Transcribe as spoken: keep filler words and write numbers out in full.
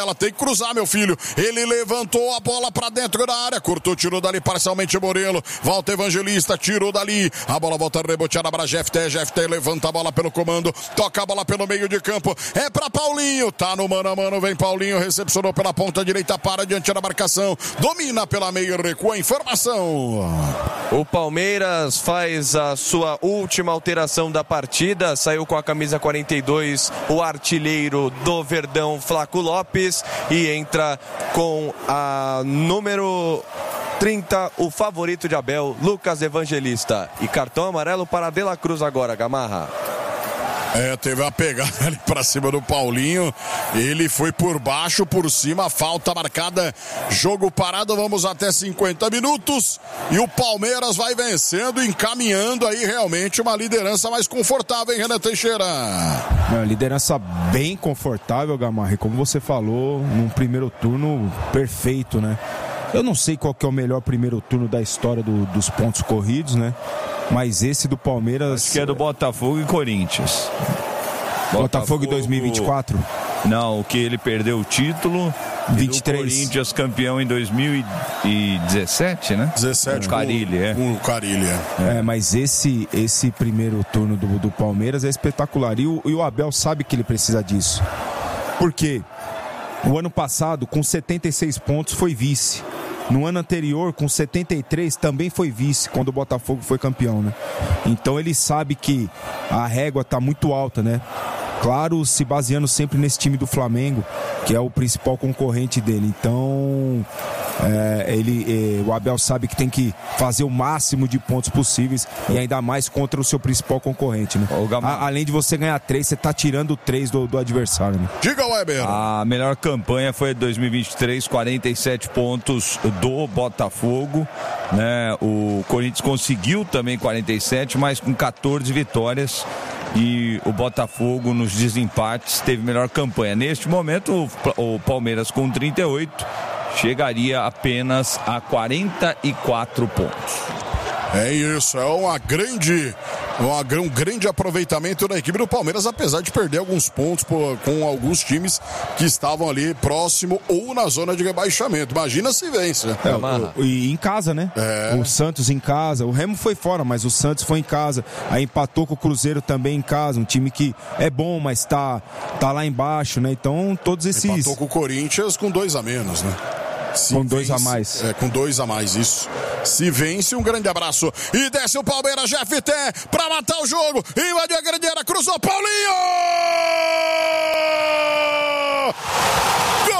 Ela tem que cruzar, meu filho. Ele levantou a bola pra dentro da área. Cortou, tirou dali parcialmente Morelo. Volta Evangelista, tirou dali. A bola volta reboteada para G F T. G F T levanta a bola pelo comando. Toca a bola pelo meio de campo. É pra Paulinho. Tá no mano a mano. Vem Paulinho. Recepcionou pela ponta direita. Para diante da marcação. Domina pela meia e recua. Informação. O Palmeiras faz a sua última alteração da partida. Saiu com a camisa quarenta e dois o artilheiro do Verdão, Flaco Lopes. E entra com a número trinta, o favorito de Abel, Lucas Evangelista. E cartão amarelo para De La Cruz agora, Gamarra. É, teve uma pegada ali pra cima do Paulinho. Ele foi por baixo, por cima, falta marcada, jogo parado, vamos até cinquenta minutos. E o Palmeiras vai vencendo, encaminhando aí realmente uma liderança mais confortável, hein, Renan Teixeira? Uma liderança bem confortável, Gamarra. E como você falou, num primeiro turno perfeito, né? Eu não sei qual que é o melhor primeiro turno da história do, dos pontos corridos, né? Mas esse do Palmeiras... Acho que é do Botafogo e Corinthians. Botafogo, Botafogo em dois mil e vinte e quatro? Não, o que ele perdeu o título. vinte e três. O Corinthians campeão em dois mil e dezessete, né? dezessete. O Carille, é. O Carille, é. É, mas esse, esse primeiro turno do, do Palmeiras é espetacular. E o, e o Abel sabe que ele precisa disso. Por quê? O ano passado, com setenta e seis pontos, foi vice. No ano anterior, com setenta e três, também foi vice, quando o Botafogo foi campeão, né? Então ele sabe que a régua está muito alta, né? Claro, se baseando sempre nesse time do Flamengo, que é o principal concorrente dele. Então, é, ele, é, o Abel sabe que tem que fazer o máximo de pontos possíveis e ainda mais contra o seu principal concorrente, né? A, além de você ganhar três, você tá tirando três do, do adversário, né? Diga, Weber! A melhor campanha foi dois mil e vinte e três, quarenta e sete pontos do Botafogo, né? O Corinthians conseguiu também quarenta e sete, mas com quatorze vitórias. E o Botafogo nos desempates teve melhor campanha. Neste momento o Palmeiras com trinta e oito chegaria apenas a quarenta e quatro pontos. É isso, é uma grande, uma, um grande aproveitamento da equipe do Palmeiras, apesar de perder alguns pontos por, com alguns times que estavam ali próximo ou na zona de rebaixamento. Imagina se vence. É, o, e em casa, né? É. O Santos em casa, o Remo foi fora, mas o Santos foi em casa. Aí empatou com o Cruzeiro também em casa, um time que é bom, mas tá, tá lá embaixo, né? Então todos esses... Empatou com o Corinthians com dois a menos, né? Se com dois vence, a mais. É, com dois a mais, isso. Se vence, um grande abraço. E desce o Palmeiras, G F T, pra matar o jogo. Invadiu a grandeira, cruzou, Paulinho!